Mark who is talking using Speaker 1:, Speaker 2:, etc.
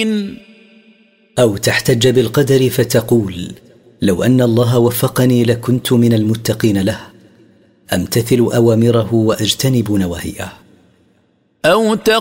Speaker 1: أو تحتج بالقدر فتقول: لو أن الله وفقني لكنت من المتقين له. أمتثل أوامره وأجتنب نواهيه.
Speaker 2: أو